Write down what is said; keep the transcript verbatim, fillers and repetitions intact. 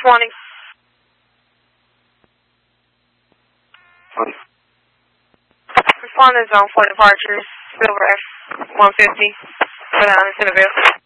twenty. Respond to zone for departures, Silver F one fifty, for the Anderson Centerville.